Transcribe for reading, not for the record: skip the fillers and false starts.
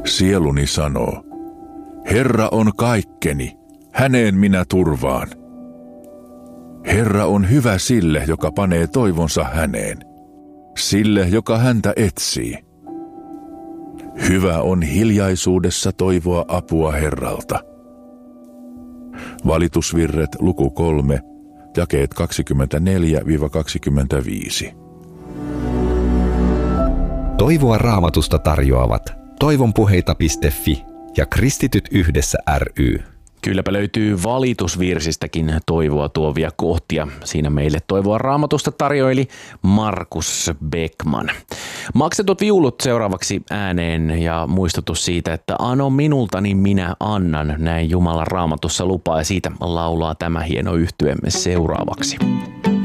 Sieluni sanoo, Herra on kaikkeni, häneen minä turvaan. Herra on hyvä sille, joka panee toivonsa häneen, sille, joka häntä etsii. Hyvä on hiljaisuudessa toivoa apua Herralta. Valitusvirret luku 3, jakeet 24-25. Toivoa Raamatusta tarjoavat toivonpuheita.fi ja Kristityt yhdessä ry. Kylläpä löytyy valitusvirsistäkin toivoa tuovia kohtia. Siinä meille toivoa Raamatusta tarjoili Markus Beckman. Maksetut viulut seuraavaksi ääneen ja muistutus siitä, että ano minulta, niin minä annan. Näin Jumala Raamatussa lupaa ja siitä laulaa tämä hieno yhtye seuraavaksi.